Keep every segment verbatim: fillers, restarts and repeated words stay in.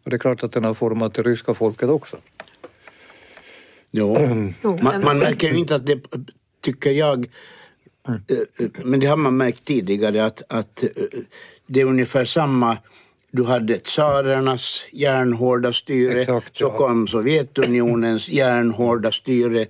Och det är klart att den har format det ryska folket också. Jo, man, man märker ju inte att det, tycker jag, men det har man märkt tidigare, att, att det är ungefär samma. Du hade tsarernas järnhårda styre, exakt, så ja. Kom Sovjetunionens järnhårda styre,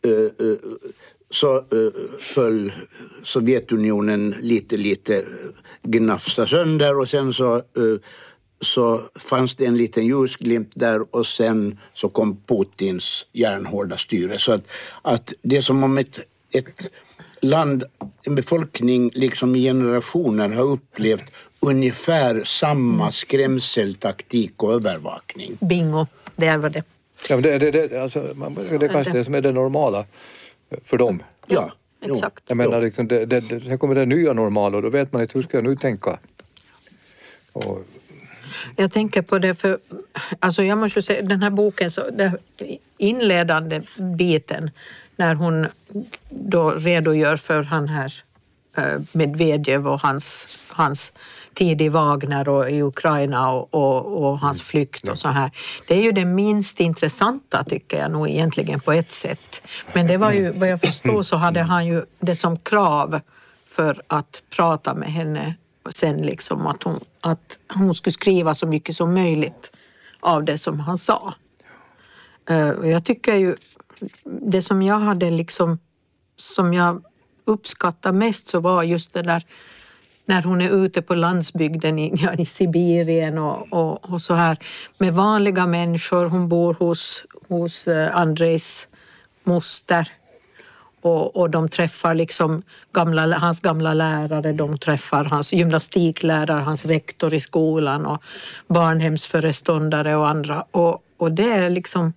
så föll Sovjetunionen lite, lite gnafsa sönder, och sen så, så fanns det en liten ljusglimt där, och sen så kom Putins järnhårda styre. Så att, att det är som om ett, ett land, en befolkning liksom i generationer har upplevt ungefär samma skrämseltaktik och övervakning. Bingo, det är vad det. Ja, men det, det, det, alltså, man, det är kanske det som är det normala för dem. Ja, exakt. Jag menar, liksom, det, det, det, sen kommer det nya normala, och då vet man inte hur ska jag nu tänka. Och... Jag tänker på det, för alltså jag måste säga, den här boken, så, den inledande biten, när hon då redogör för han här Medvedev och hans, hans tid i Wagner och i Ukraina och, och, och hans flykt och så här. Det är ju det minst intressanta, tycker jag nog egentligen på ett sätt. Men det var ju, vad jag förstår, så hade han ju det som krav för att prata med henne sen, liksom att hon, att hon skulle skriva så mycket som möjligt av det som han sa. Och jag tycker ju, det som jag hade liksom, som jag uppskattar mest, så var just det där när hon är ute på landsbygden i, ja, i Sibirien och, och, och så här med vanliga människor. Hon bor hos, hos Andrejs moster, och, och de träffar liksom gamla, hans gamla lärare, de träffar hans gymnastiklärare, hans rektor i skolan och barnhemsföreståndare och andra. Och, och det är liksom,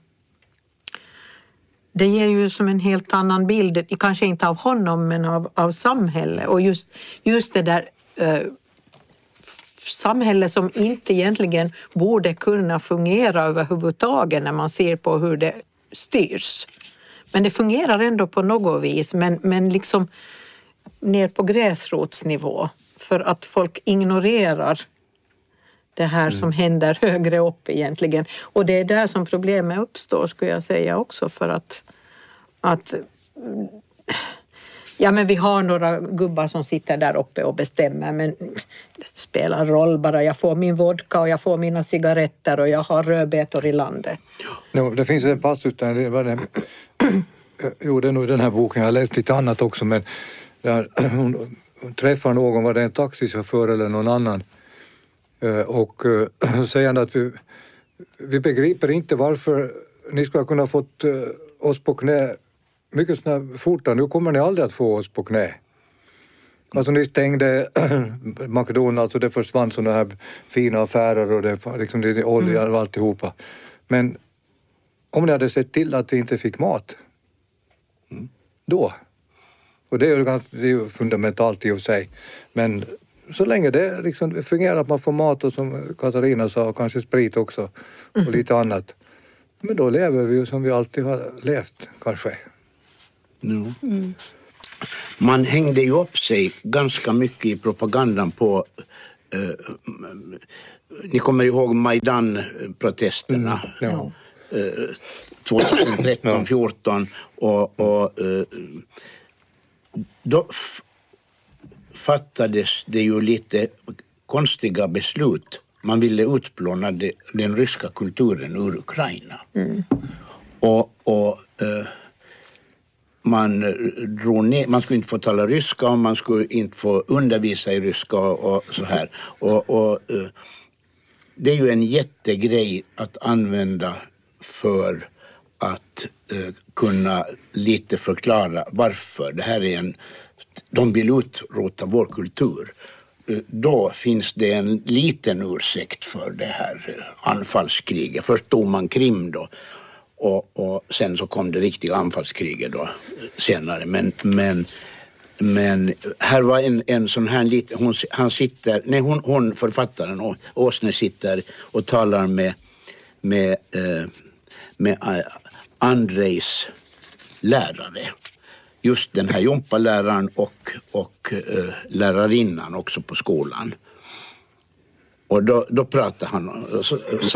det ger ju som en helt annan bild, kanske inte av honom men av, av samhället. Och just, just det där eh, samhället som inte egentligen borde kunna fungera överhuvudtaget när man ser på hur det styrs. Men det fungerar ändå på något vis, men, men liksom ner på gräsrotsnivå, för att folk ignorerar det här mm. som händer högre upp egentligen. Och det är där som problemet uppstår, skulle jag säga också, för att, att ja, men vi har några gubbar som sitter där uppe och bestämmer, men det spelar roll bara. Jag får min vodka och jag får mina cigaretter och jag har rödbetor i landet. No, det finns en passus där, det var det, jo, det är nog den här boken, jag har läst lite annat också, men där hon träffar någon, var det en taxichaufför eller någon annan, och säger att vi, vi begriper inte varför ni ska kunna fått oss på knä mycket snabbt fortare. Nu kommer ni aldrig att få oss på knä. Alltså ni stängde McDonalds och det försvann sådana här fina affärer och det, liksom det olja och alltihopa. Men om ni hade sett till att vi inte fick mat, mm. då. Och det är ju ganska, det är ju fundamentalt i och för sig. Men så länge det liksom fungerar att man får mat och, som Katarina sa, kanske sprit också och mm. lite annat. Men då lever vi ju som vi alltid har levt, kanske. No. Mm. Man hängde ju upp sig ganska mycket i propagandan på, eh, ni kommer ihåg Majdan-protesterna, mm. ja. eh, tjugotretton fjorton och, och eh, då f- fattades det ju lite konstiga beslut. Man ville utplåna det, den ryska kulturen ur Ukraina. Mm. Och, och eh, man drog ner, man skulle inte få tala ryska och man skulle inte få undervisa i ryska och, och så här. Och, och eh, det är ju en jättegrej att använda för att eh, kunna lite förklara varför det här är en, de vill utrota vår kultur. Då finns det en liten ursäkt för det här anfallskriget. Först tog man Krim då och, och sen så kom det riktiga anfallskriget då senare. Men, men, men här var en, en sån här liten, hon, han sitter, nej hon, hon författaren Åsne sitter och talar med, med, med Andrejs lärare. Just den här jumpaläraren och, och uh, lärarinnan också på skolan. Och då, då pratade han, så,